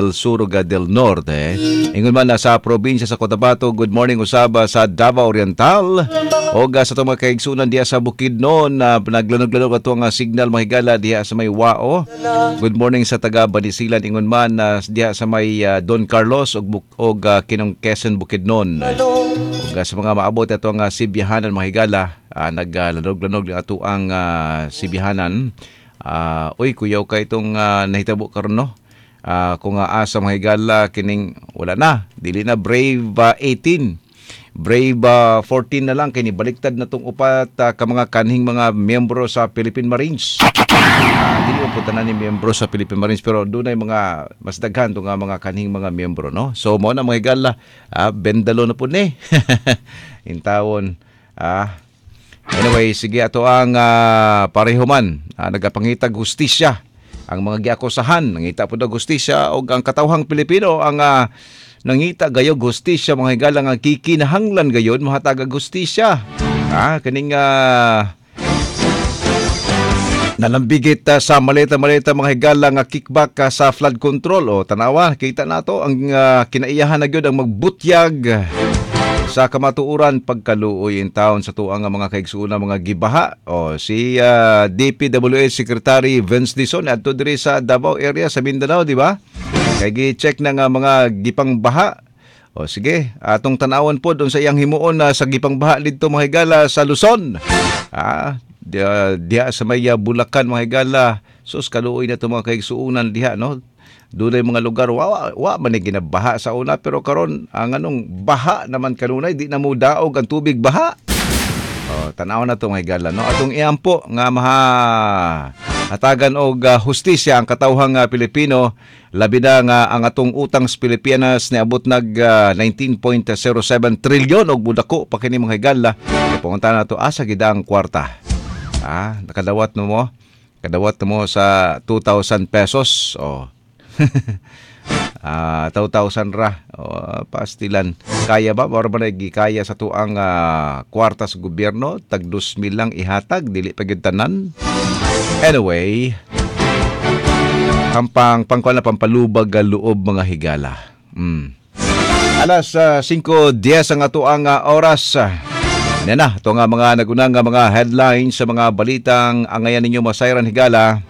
Suruga del Norte. Ingon man na sa probinsya sa Cotabato, good morning usaba sa Davao Oriental. O sa itong mga kaigsunan diya sa Bukidnon na naglanog-lanog ato nga signal mahigala diya sa may Wao. Good morning sa taga Banisilan. Ingon man na diya sa may Don Carlos o Kinong Quezon Bukidnon. O sa mga maabot ato nga Sibihanan mahigala, naglanog-lanog ato ang Sibihanan. Uy, kuyaw ka itong nahitabo karon no? Kung asa mahigala kining wala na, dili na Brave 18, Brave 14 na lang kini baliktad na tong upat ka mga kanhing mga miyembro sa Philippine Marines. Dili mo punta na ni miyembro sa Philippine Marines pero doon ay mga mas daghan tong mga kanhing mga miyembro no. So mo na mahigala bendalo na pud ni. Intawon anyway, sige ato ang pareho man nagapangitag hustisya ang mga giakusahan, nangita po na hustisya o ang katawhang Pilipino ang nangita gayo hustisya mga higala nga kikinahanglan gayon mahatag hustisya. Kaning nalambigit sa maleta-maleta mga higala nga kickback sa flood control o tanawa kita nato ang kinaiyahan na gyud ang magbutyag sa kamatuuran pagkaluoy in town sa tuang mga kaigsuuna mga gibaha. Si DPWH Secretary Vince Dizon adto diri sa Davao area sa Mindanao, di ba? Kay gi-check na nga mga gipang baha. Sige, atong tanawon po doon sa iyang himuon sa gipang baha didto mga higala sa Luzon. Diha sa may Bulacan mga higala. Sus kaluoy na to mga kaigsuunan diha no. Doon ay mga lugar, wa man ginabaha sa una, pero karon ang anong baha naman kanunay, di na mo daog ang tubig baha. Tanaw na ito mga higala. No? Atong iampo nga hatagan og hustisya ang katawhang Pilipino, labi na nga ang atong utang sa Pilipinas niabot nag 19.07 trilyon og budako pa kini mga higala. Pumunta na to asa gidang kwarta. Nakadawat mo. Kadawat mo sa 2,000 pesos. 2,000 ra pastilan kaya ba or ba gikaya sa tuang kwarta sa gobyerno tag 2,000 lang ihatag dili pa gyud tanan. Anyway, pangkuan na pampalubag loob mga higala. Alas 5:10 ang atuang oras. Nena, ito nga mga nagunang mga headlines sa mga balitang angayan ninyo masayran higala.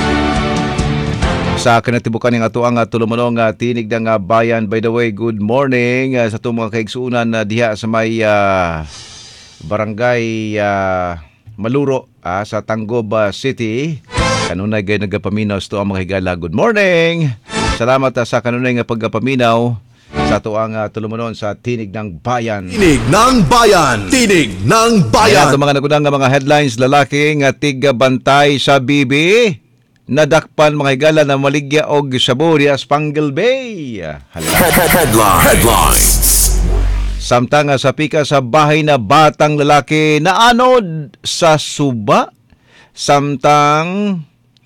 Sa kinatibukan ng ato ang tulumanong tinig ng bayan. By the way, good morning sa itong mga kaigsuunan diha sa may barangay Maluro sa Tanggob City. Kanunay gay nagapaminaw sa ang mga higala. Good morning! Salamat sa kanunay nga pagpaminaw sa ito ang tulumanon sa Tinig ng Bayan. Tinig ng Bayan! Tinig ng Bayan! Ayan, mga nagunang mga headlines, lalaking tigabantay sa Bibi. Nadakpan mga higala na maligya og Shaburia Spangle Bay. Headlines. Samtang sa pika sa bahay na batang lalaki na anod sa suba. Samtang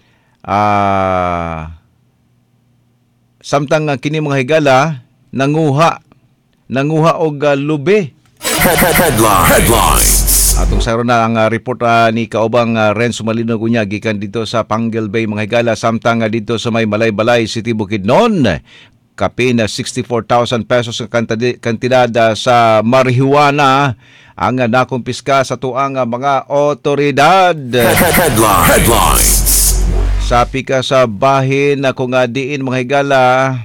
kini mga higala nanguha og lube. Headlines. Atong sayro na ang report ni kaubang Renzo Malino kunya gikan dito sa Pangle Bay mga higala. Samtang dito sa may Balay City Bukidnon, kape na 64,000 pesos ang kantidad sa marihuana ang nakumpiska sa tuang mga otoridad. Headlines. Sa pika sa bahin na kung diin mga higala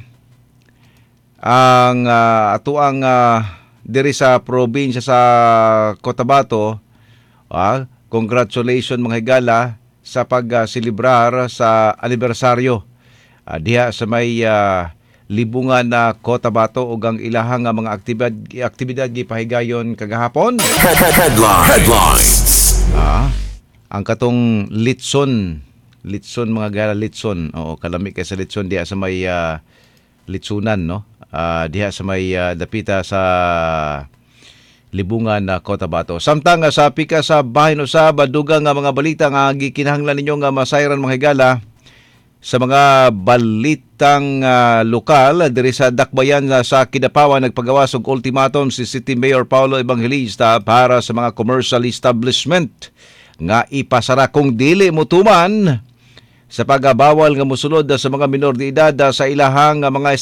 ang atuang diri sa probinsya sa Cotabato. Congratulations mga higala sa pagsilibrar sa anibersaryo diha sa may libungan na Cotabato ug ang ilahang mga aktibidad gipahigayon kagahapon. Headlines. Ang katong litson mga gala litson. Kalami kay sa litson diha sa may litsunan no. Diha sa may dapita sa libungan na Cotabato. Samtang sa pika sa bahin usab dugang nga mga balita nga gikinahanglan ninyo nga masayran mga higala sa mga balitang lokal diri sa Dakbayan sa Kidapawan. Nagpagawas og ultimatum si City Mayor Paulo Evangelista para sa mga commercial establishment nga ipasara kung dili motuman sa pagabawal nga mosulod sa mga minor de edad sa ilahang mga